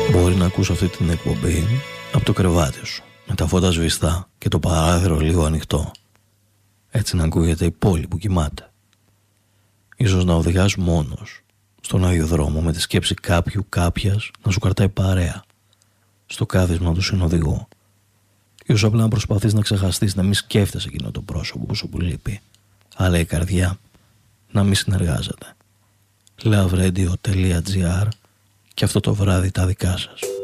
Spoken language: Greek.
Μπορεί να ακούς αυτή την εκπομπή από το κρεβάτι σου, με τα φώτα σβηστά και το παράθυρο λίγο ανοιχτό. Έτσι να ακούγεται η πόλη που κοιμάται. Ίσως να οδηγάς μόνος στον άδειο δρόμο με τη σκέψη κάποιου κάποιας να σου κρατάει παρέα στο κάθισμα του συνοδηγού. Ίσως απλά να προσπαθείς να ξεχαστείς, να μην σκέφτεσαι εκείνο το πρόσωπο σου που λείπει, αλλά η καρδιά να μην συνεργάζεται. Loveradio.gr και αυτό το βράδυ τα δικά σας.